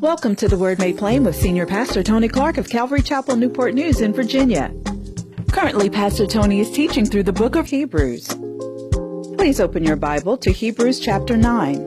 Welcome to the Word Made Plain with Senior Pastor Tony Clark of Calvary Chapel, Newport News in Virginia. Currently, Pastor Tony is teaching through the book of Hebrews. Please open your Bible to Hebrews chapter 9.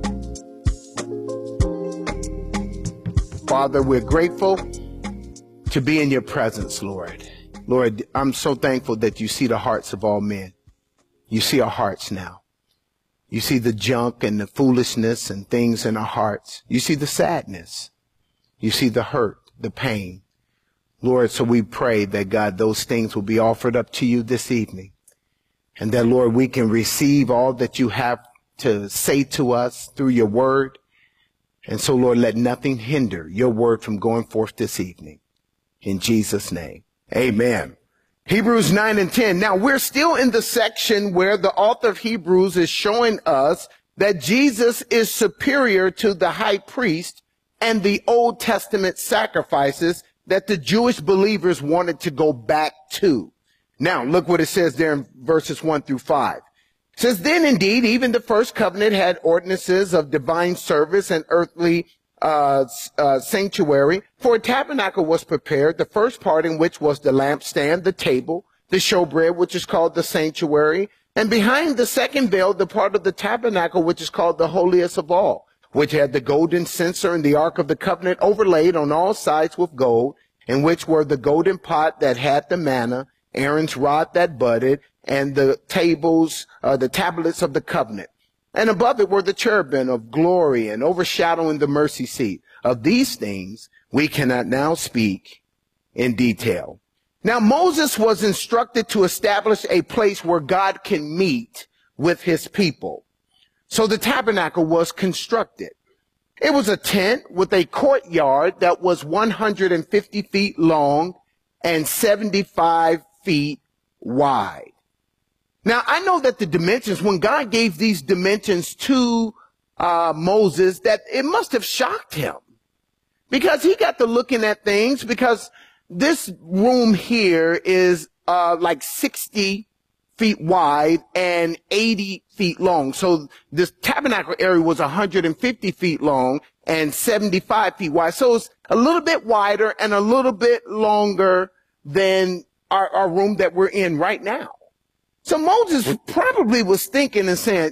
Father, we're grateful to be in your presence, Lord. Lord, I'm so thankful that you see the hearts of all men. You see our hearts now. You see the junk and the foolishness and things in our hearts. You see the sadness. You see the hurt, the pain. Lord, so we pray that, God, those things will be offered up to you this evening. And that, Lord, we can receive all that you have to say to us through your word. And so, Lord, let nothing hinder your word from going forth this evening. In Jesus' name, amen. Hebrews 9 and 10. Now, we're still in the section where the author of Hebrews is showing us that Jesus is superior to the high priest and the Old Testament sacrifices that the Jewish believers wanted to go back to. Now, look what it says there in verses 1 through 5. It says, then indeed, even the first covenant had ordinances of divine service and earthly sanctuary, for a tabernacle was prepared, the first part in which was the lampstand, the table, the showbread, which is called the sanctuary, and behind the second veil, the part of the tabernacle, which is called the holiest of all, which had the golden censer and the ark of the covenant overlaid on all sides with gold, in which were the golden pot that had the manna, Aaron's rod that budded, and the tablets of the covenant. And above it were the cherubim of glory and overshadowing the mercy seat. Of these things we cannot now speak in detail. Now Moses was instructed to establish a place where God can meet with his people. So the tabernacle was constructed. It was a tent with a courtyard that was 150 feet long and 75 feet wide. Now, I know that the dimensions, when God gave these dimensions to Moses, that it must have shocked him because he got to looking at things, because this room here is like 60 feet wide and 80 feet long. So this tabernacle area was 150 feet long and 75 feet wide. So it's a little bit wider and a little bit longer than our room that we're in right now. So Moses probably was thinking and saying,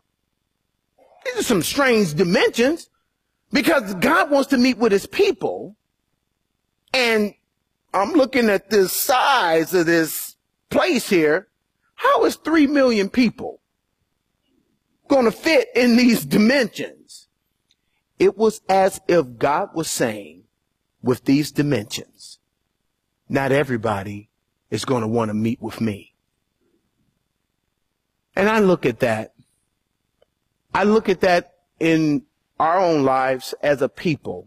these are some strange dimensions, because God wants to meet with his people. And I'm looking at the size of this place here. How is 3 million people going to fit in these dimensions? It was as if God was saying, with these dimensions, not everybody is going to want to meet with me. And I look at that. I look at that in our own lives as a people.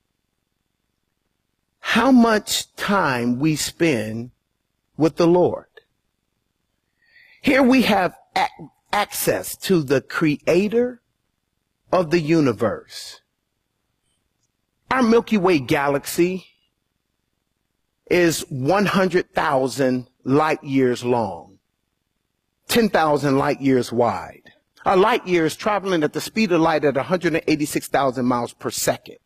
How much time we spend with the Lord. Here we have access to the creator of the universe. Our Milky Way galaxy is 100,000 light years long. 10,000 light years wide. A light year is traveling at the speed of light at 186,000 miles per second.